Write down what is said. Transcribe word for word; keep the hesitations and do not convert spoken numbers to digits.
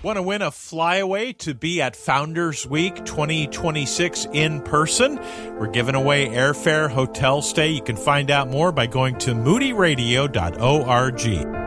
Want to win a flyaway to be at Founders Week twenty twenty-six in person? We're giving away airfare, hotel stay. You can find out more by going to moody radio dot org.